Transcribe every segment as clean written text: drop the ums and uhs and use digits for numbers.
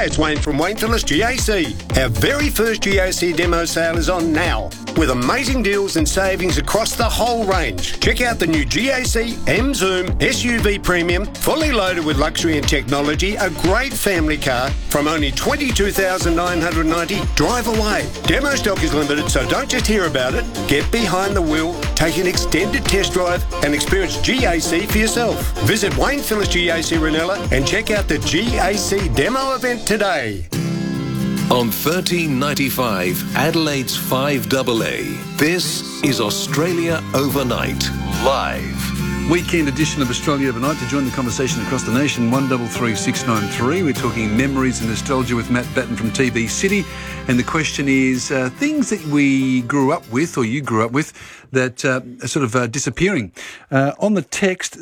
Hi, it's Wayne from Wayne Phillips GAC. Our very first GAC demo sale is on now, with amazing deals and savings across the whole range. Check out the new GAC M Zoom SUV Premium, fully loaded with luxury and technology, a great family car from only $22,990. Drive away. Demo stock is limited, so don't just hear about it. Get behind the wheel, take an extended test drive, and experience GAC for yourself. Visit Wayne Phillips GAC Ranella and check out the GAC demo event today. On 1395 Adelaide's 5AA, this is Australia Overnight, live. Weekend edition of Australia Overnight. To join the conversation across the nation, 133693. We're talking memories and nostalgia with Matt Batten from TV City. And the question is, things that we grew up with, or you grew up with, that are sort of disappearing. On the text,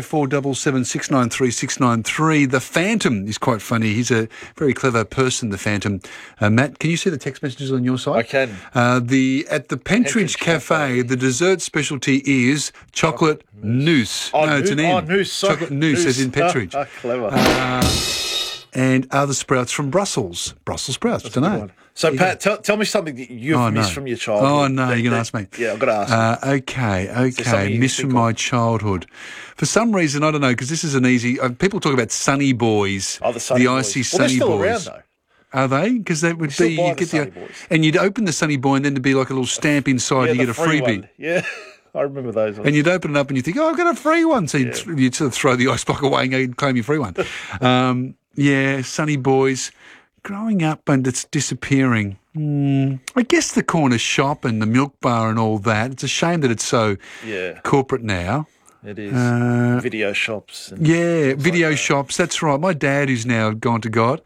0477693693, the Phantom is quite funny. He's a very clever person, the Phantom. Matt, can you see the text messages on your side? I can. At the Pentridge Cafe, the dessert specialty is chocolate nousse. Oh, it's an N. Oh, nousse. Sorry. Chocolate nousse, as in Pentridge. Clever. And are the sprouts from Brussels? Brussels sprouts, I don't know. So, Pat, tell me something that you've missed from your childhood. Oh, no, you're going to ask me. Yeah, I've got to ask you. Okay. Miss from my childhood. For some reason, I don't know, because this is an easy... people talk about Sunny Boys. Oh, the Sunny Boys. icy Well, Sunny they're still Boys. around, though. Are they? Because that would be... You'd get Sunny Boys. And you'd open the Sunny Boy and then there'd be like a little stamp inside and you get a freebie. One. Yeah, I remember those ones. And you'd open it up and you think, oh, I've got a free one. So you'd sort of throw the ice block away and go and claim your free one. Sunny Boys. Growing up and it's disappearing. I guess the corner shop and the milk bar and all that. It's a shame that it's so corporate now. It is. Video shops. Video shops. That's right. My dad, who's now gone to God,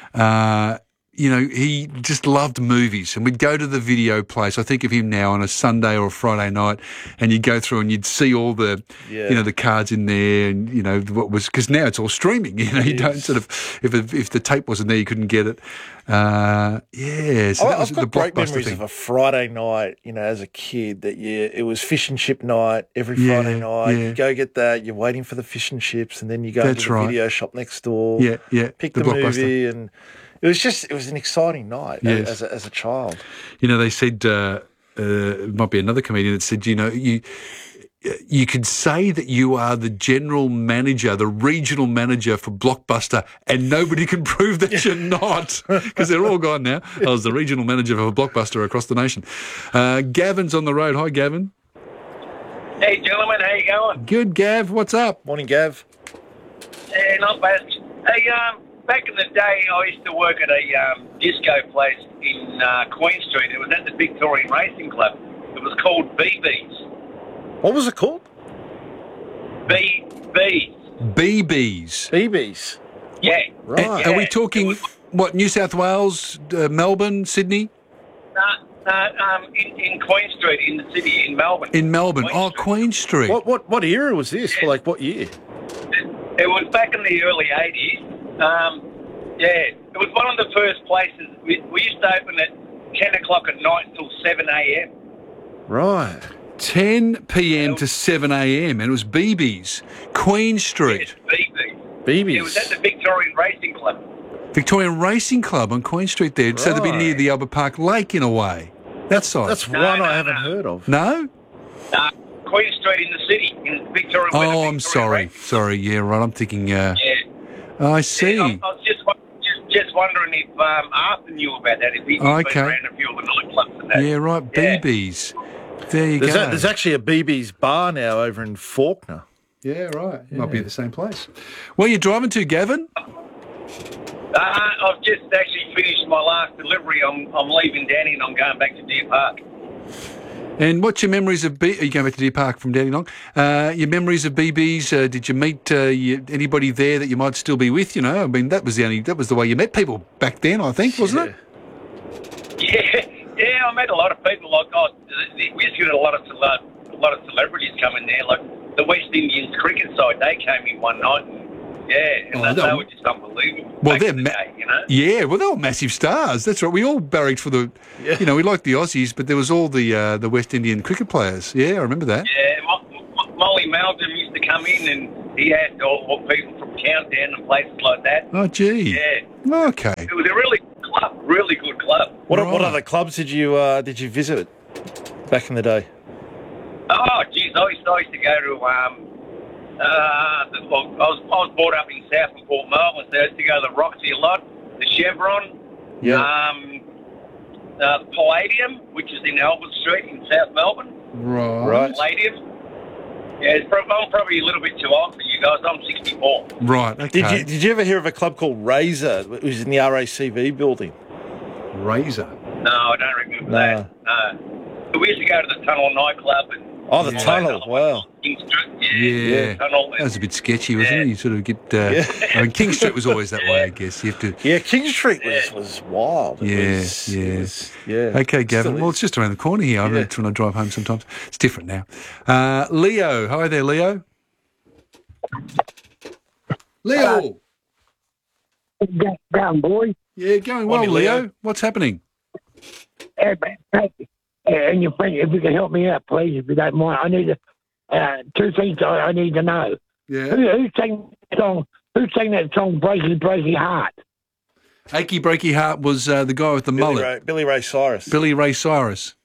he just loved movies, and we'd go to the video place. I think of him now on a Sunday or a Friday night, and you'd go through and you'd see all the, the cards in there, and what was, because now it's all streaming. You don't sort of, if the tape wasn't there, you couldn't get it. So that was I've got great memories thing. of a Friday night, as a kid, that it was fish and chip night every Friday night. You go get that, you're waiting for the fish and chips, and then you go to the video shop next door, pick the movie, and it was an exciting night as a child. They said, it might be another comedian that said, you could say that you are the general manager, the regional manager for Blockbuster, and nobody can prove that you're not, because they're all gone now. I was the regional manager for Blockbuster across the nation. Gavin's on the road. Hi, Gavin. Hey, gentlemen, how you going? Good, Gav. What's up? Morning, Gav. Yeah, not bad. Hey, back in the day, I used to work at a disco place in Queen Street. It was at the Victorian Racing Club. It was called BB's. What was it called? BB's. BB's. Yeah. Right. Are we talking, New South Wales, Melbourne, Sydney? In Queen Street, in the city, in Melbourne. In Melbourne. Queen Street. What era was this? What year? It was back in the early 80s. It was one of the first places. We used to open at 10 o'clock at night until 7 a.m. Right. 10 p.m. to 7 a.m. and it was BB's, Queen Street. Yes, BB's. It was at the Victorian Racing Club. Victorian Racing Club on Queen Street there. Right. So they'd be near the Albert Park Lake in a way. That side. That's one I haven't heard of. No? Queen Street in the city, in Victoria. Oh, I'm sorry. Sorry, yeah, right. I'm thinking... I see. Yeah, I was just wondering if Arthur knew about that, if he'd been around a few of the nightclubs and that. Yeah, right, BB's. There you go. There's actually a BB's bar now over in Fawkner. Yeah, right. Might be at the same place. Where are you driving to, Gavin? I've just actually finished my last delivery. I'm leaving Danny and I'm going back to Deer Park. And what's your memories of are you going back to Deer Park from Dandenong? Your memories of BB's? Did you meet anybody there that you might still be with? I mean, that was the way you met people back then, I think, wasn't it? Yeah. I met a lot of people. We used to get a lot of celebrities coming there. Like the West Indians cricket side, they came in one night. And they were just unbelievable. Well, they're they were massive stars. That's right. We all barracked for the, we liked the Aussies, but there was all the West Indian cricket players. Yeah, I remember that. Yeah, Molly Meldrum used to come in, and he had all people from Countdown and places like that. Oh, gee. Yeah. Okay. It was What other clubs did you visit back in the day? Oh, geez, I used to go to. I was brought up in South and Port Melbourne, so I used to go to the Roxy a lot, the Chevron, the Palladium, which is in Albert Street in South Melbourne. Right. Palladium. Yeah, I'm probably a little bit too old for you guys. I'm 64. Right. Okay. Did you ever hear of a club called Razor? It was in the RACV building. Razor? No, I don't remember that. We used to go to the Tunnel nightclub. The Tunnel, wow. King Street, yeah. Tunnel. That was a bit sketchy, wasn't it? You sort of get... I mean, King Street was always that way, I guess. You have to... Yeah, King Street was wild. Yeah. Okay, Gavin. Well, it's just around the corner here. I when I drive home sometimes. It's different now. Leo. Hi there, Leo. Leo. Down, boy. Yeah, going well, Leo. What's happening? And you think if you can help me out, please, if you don't mind. I need two things I need to know. Yeah. Who sang that song? Who sang that song, Breaky, Breaky Heart? Achy Breaky Heart was the guy with the mullet. Billy Ray Cyrus. Billy Ray Cyrus.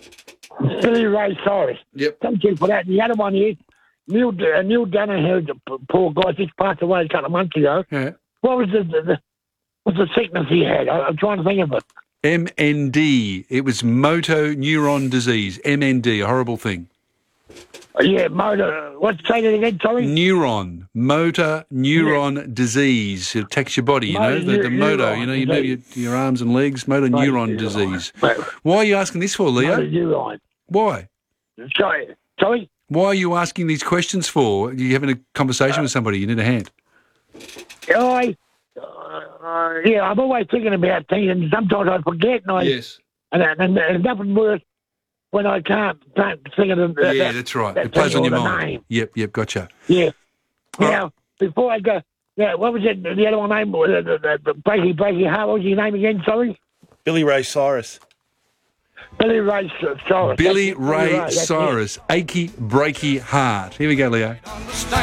Yep. Thank you for that. The other one is Neil Danaher, the poor guy, just passed away a couple of months ago. Yeah. What was the sickness he had? I'm trying to think of it. MND. It was motor neuron disease. MND, a horrible thing. Yeah, motor. What's say that again? Sorry. Motor neuron disease. It attacks your body. The motor. You move your arms and legs. Motor neuron disease. Why are you asking this for, Leo? Motor neuron. Why? Sorry. Why are you asking these questions for? Are you having a conversation with somebody? You need a hand. I'm always thinking about things, and sometimes I forget. And nothing worse when I can't think of them. Yeah, that's right. It plays on your mind. Name. Yep, gotcha. Yeah. Now, before I go, what was it? The other one name? The Breaky Heart. What was your name again? Sorry. Billy Ray Cyrus. Billy Ray Cyrus. Billy Ray Cyrus. Achy Breaky Heart. Here we go, Leo.